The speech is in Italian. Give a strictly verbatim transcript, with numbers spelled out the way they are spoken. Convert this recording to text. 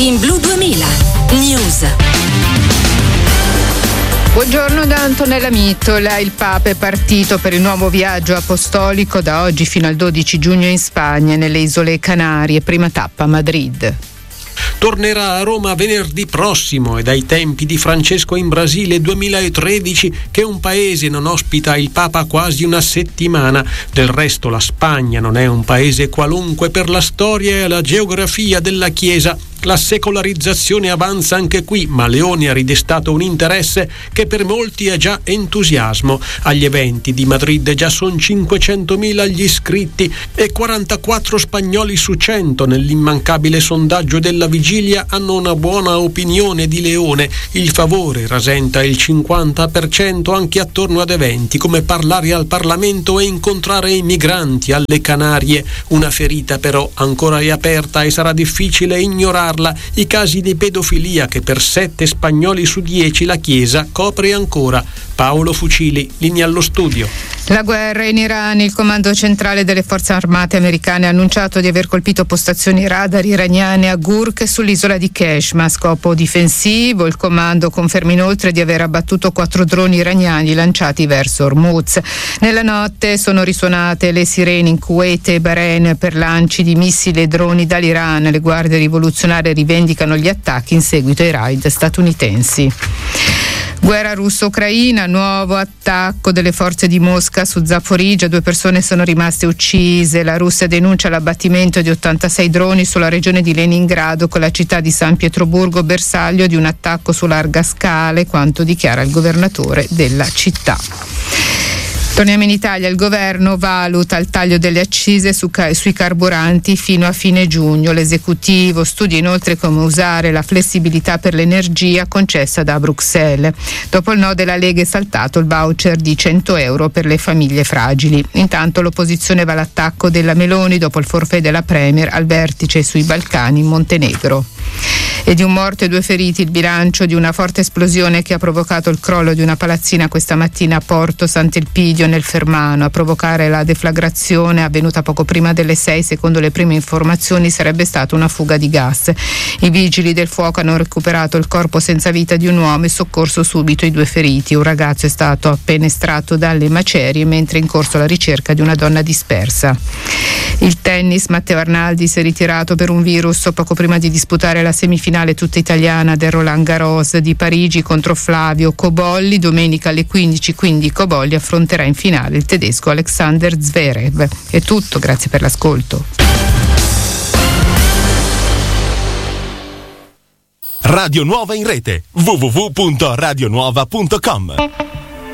in Blu duemila News. Buongiorno da Antonella Mittola. Il Papa è partito per il nuovo viaggio apostolico da oggi fino al dodici giugno in Spagna, nelle isole Canarie, prima tappa Madrid. Tornerà a Roma venerdì prossimo e dai tempi di Francesco in Brasile duemilatredici che un paese non ospita il Papa quasi una settimana. Del resto la Spagna non è un paese qualunque per la storia e la geografia della Chiesa. La secolarizzazione avanza anche qui, ma Leone ha ridestato un interesse che per molti è già entusiasmo. Agli eventi di Madrid già sono cinquecentomila gli iscritti e quarantaquattro spagnoli su cento nell'immancabile sondaggio della vigilia hanno una buona opinione di Leone. Il favore rasenta il cinquanta per cento anche attorno ad eventi come parlare al Parlamento e incontrare i migranti alle Canarie. Una ferita però ancora è aperta e sarà difficile ignorare i casi di pedofilia che per sette spagnoli su dieci la Chiesa copre ancora. Paolo Fucili, linea allo studio. La guerra in Iran. Il comando centrale delle forze armate americane ha annunciato di aver colpito postazioni radar iraniane a Gurk e sull'isola di Keshim a scopo difensivo. Il comando conferma inoltre di aver abbattuto quattro droni iraniani lanciati verso Hormuz. Nella notte sono risuonate le sirene in Kuwait e Bahrain per lanci di missili e droni dall'Iran. Le guardie rivoluzionarie rivendicano gli attacchi in seguito ai raid statunitensi. Guerra russo-ucraina, nuovo attacco delle forze di Mosca su Zaporizhzhia, due persone sono rimaste uccise. La Russia denuncia l'abbattimento di ottantasei droni sulla regione di Leningrado con la città di San Pietroburgo bersaglio di un attacco su larga scala, quanto dichiara il governatore della città. Torniamo in Italia. Il governo valuta il taglio delle accise su ca- sui carburanti fino a fine giugno. L'esecutivo studia inoltre come usare la flessibilità per l'energia concessa da Bruxelles. Dopo il no della Lega è saltato il voucher di cento euro per le famiglie fragili. Intanto l'opposizione va all'attacco della Meloni dopo il forfait della Premier al vertice sui Balcani in Montenegro. E di un morto e due feriti il bilancio di una forte esplosione che ha provocato il crollo di una palazzina questa mattina a Porto Sant'Elpidio nel Fermano. A provocare la deflagrazione, avvenuta poco prima delle sei, secondo le prime informazioni sarebbe stata una fuga di gas. I vigili del fuoco hanno recuperato il corpo senza vita di un uomo e soccorso subito i due feriti. Un ragazzo è stato appena estratto dalle macerie mentre è in corso la ricerca di una donna dispersa. Il tennis. Matteo Arnaldi si è ritirato per un virus poco prima di disputare la semifinale tutta italiana del Roland Garros di Parigi contro Flavio Cobolli. Domenica alle quindici, quindi Cobolli affronterà in finale il tedesco Alexander Zverev. È tutto, grazie per l'ascolto. Radio Nuova in rete w w w punto radio nuova punto com.